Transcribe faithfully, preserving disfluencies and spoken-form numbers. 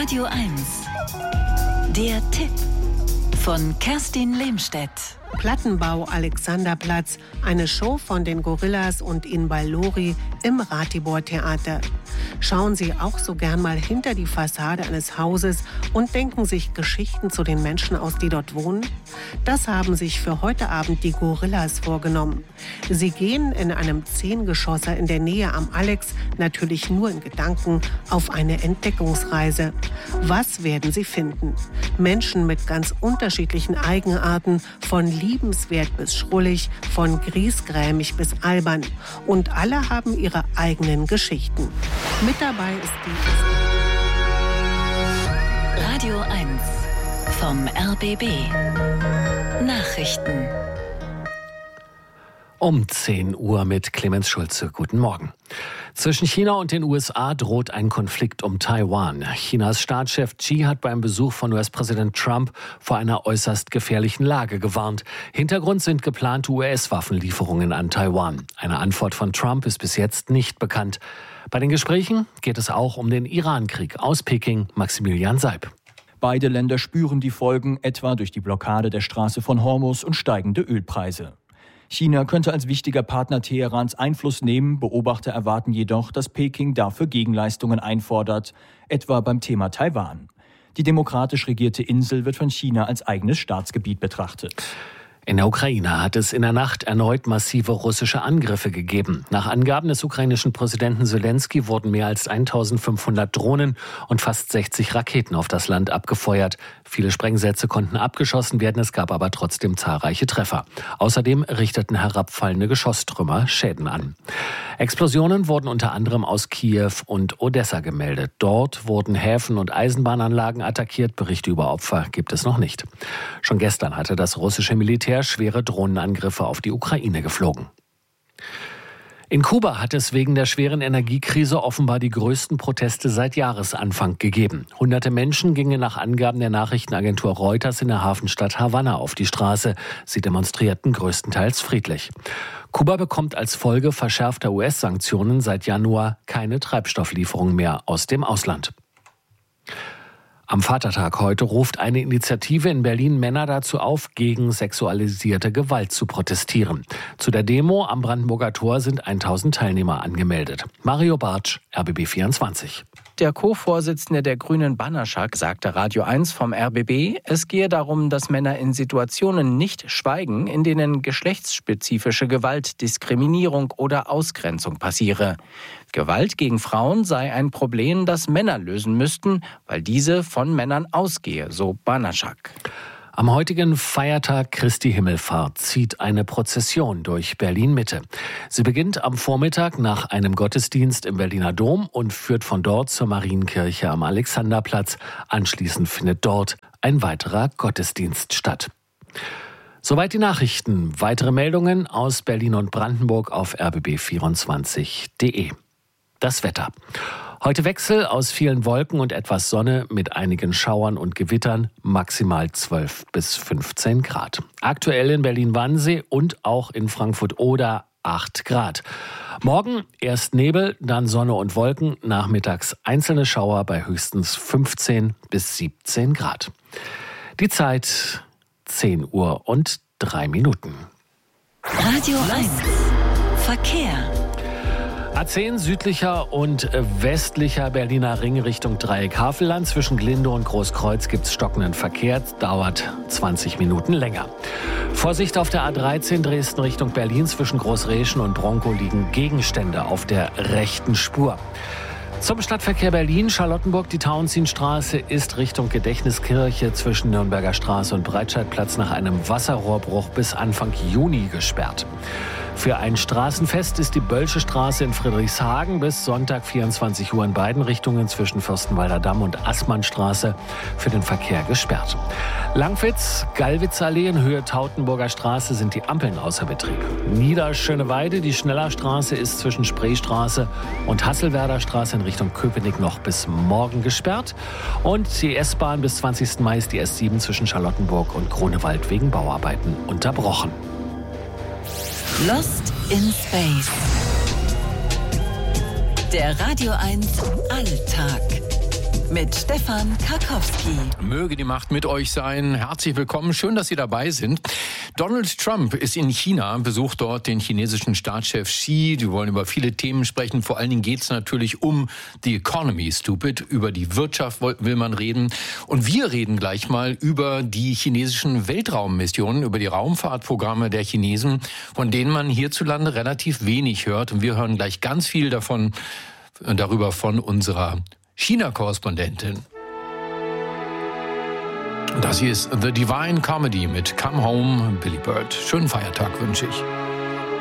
Radio eins. Der Tipp von Kerstin Lehmstedt. Plattenbau Alexanderplatz, eine Show von den Gorillas und Inbal Lori im Ratibor Theater. Schauen Sie auch so gern mal hinter die Fassade eines Hauses und denken sich Geschichten zu den Menschen aus, die dort wohnen? Das haben sich für heute Abend die Gorillas vorgenommen. Sie gehen in einem Zehngeschosser in der Nähe am Alex, natürlich nur in Gedanken, auf eine Entdeckungsreise. Was werden sie finden? Menschen mit ganz unterschiedlichen Eigenarten, von liebenswert bis schrullig, von griesgrämig bis albern. Und alle haben ihre eigenen Geschichten. Mit dabei ist die Radio eins vom R B B. Nachrichten. Um zehn Uhr mit Clemens Schulze. Guten Morgen. Zwischen China und den U S A droht ein Konflikt um Taiwan. Chinas Staatschef Xi hat beim Besuch von U S-Präsident Trump vor einer äußerst gefährlichen Lage gewarnt. Hintergrund sind geplante U S-Waffenlieferungen an Taiwan. Eine Antwort von Trump ist bis jetzt nicht bekannt. Bei den Gesprächen geht es auch um den Iran-Krieg. Aus Peking, Maximilian Seib. Beide Länder spüren die Folgen, etwa durch die Blockade der Straße von Hormuz und steigende Ölpreise. China könnte als wichtiger Partner Teherans Einfluss nehmen. Beobachter erwarten jedoch, dass Peking dafür Gegenleistungen einfordert, etwa beim Thema Taiwan. Die demokratisch regierte Insel wird von China als eigenes Staatsgebiet betrachtet. In der Ukraine hat es in der Nacht erneut massive russische Angriffe gegeben. Nach Angaben des ukrainischen Präsidenten Selenskyj wurden mehr als eintausendfünfhundert Drohnen und fast sechzig Raketen auf das Land abgefeuert. Viele Sprengsätze konnten abgeschossen werden, es gab aber trotzdem zahlreiche Treffer. Außerdem richteten herabfallende Geschosstrümmer Schäden an. Explosionen wurden unter anderem aus Kiew und Odessa gemeldet. Dort wurden Häfen und Eisenbahnanlagen attackiert. Berichte über Opfer gibt es noch nicht. Schon gestern hatte das russische Militär schwere Drohnenangriffe auf die Ukraine geflogen. In Kuba hat es wegen der schweren Energiekrise offenbar die größten Proteste seit Jahresanfang gegeben. Hunderte Menschen gingen nach Angaben der Nachrichtenagentur Reuters in der Hafenstadt Havanna auf die Straße. Sie demonstrierten größtenteils friedlich. Kuba bekommt als Folge verschärfter U S-Sanktionen seit Januar keine Treibstofflieferung mehr aus dem Ausland. Am Vatertag heute ruft eine Initiative in Berlin Männer dazu auf, gegen sexualisierte Gewalt zu protestieren. Zu der Demo am Brandenburger Tor sind tausend Teilnehmer angemeldet. Mario Bartsch, R B B vierundzwanzig. Der Co-Vorsitzende der Grünen Banaschak sagte Radio eins vom R B B, es gehe darum, dass Männer in Situationen nicht schweigen, in denen geschlechtsspezifische Gewalt, Diskriminierung oder Ausgrenzung passiere. Gewalt gegen Frauen sei ein Problem, das Männer lösen müssten, weil diese von Männern ausgehe, so Banaschak. Am heutigen Feiertag Christi Himmelfahrt zieht eine Prozession durch Berlin-Mitte. Sie beginnt am Vormittag nach einem Gottesdienst im Berliner Dom und führt von dort zur Marienkirche am Alexanderplatz. Anschließend findet dort ein weiterer Gottesdienst statt. Soweit die Nachrichten. Weitere Meldungen aus Berlin und Brandenburg auf r b b vierundzwanzig punkt d e. Das Wetter. Heute Wechsel aus vielen Wolken und etwas Sonne mit einigen Schauern und Gewittern, maximal zwölf bis fünfzehn Grad. Aktuell in Berlin-Wannsee und auch in Frankfurt-Oder acht Grad. Morgen erst Nebel, dann Sonne und Wolken, nachmittags einzelne Schauer bei höchstens fünfzehn bis siebzehn Grad. Die Zeit zehn Uhr und drei Minuten. Radio eins. Verkehr. A zehn südlicher und westlicher Berliner Ring Richtung Dreieck Havelland. Zwischen Glinde und Großkreuz gibt es stockenden Verkehr. Dauert zwanzig Minuten länger. Vorsicht auf der A dreizehn Dresden Richtung Berlin. Zwischen Großreschen und Bronkow liegen Gegenstände auf der rechten Spur. Zum Stadtverkehr Berlin, Charlottenburg, die Tauentzienstraße ist Richtung Gedächtniskirche zwischen Nürnberger Straße und Breitscheidplatz nach einem Wasserrohrbruch bis Anfang Juni gesperrt. Für ein Straßenfest ist die Bölsche Straße in Friedrichshagen bis Sonntag vierundzwanzig Uhr in beiden Richtungen zwischen Fürstenwalder Damm und Assmannstraße für den Verkehr gesperrt. Langwitz, Gallwitzallee in Höhe Tautenburger Straße sind die Ampeln außer Betrieb. Niederschöneweide, die Schnellerstraße ist zwischen Spreestraße und Hasselwerder Straße in Richtung Köpenick noch bis morgen gesperrt. Und die S-Bahn bis zwanzigsten Mai ist die S sieben zwischen Charlottenburg und Grunewald wegen Bauarbeiten unterbrochen. Lost in Space. Der Radio eins Alltag. mit Stefan Karkowski. Möge die Macht mit euch sein. Herzlich willkommen. Schön, dass Sie dabei sind. Donald Trump ist in China, besucht dort den chinesischen Staatschef Xi. Die wollen über viele Themen sprechen. Vor allen Dingen geht es natürlich um die Economy, stupid. Über die Wirtschaft will man reden. Und wir reden gleich mal über die chinesischen Weltraummissionen, über die Raumfahrtprogramme der Chinesen, von denen man hierzulande relativ wenig hört. Und wir hören gleich ganz viel davon, darüber von unserer China-Korrespondentin. Das hier ist The Divine Comedy mit Come Home, Billy Bird. Schönen Feiertag wünsche ich.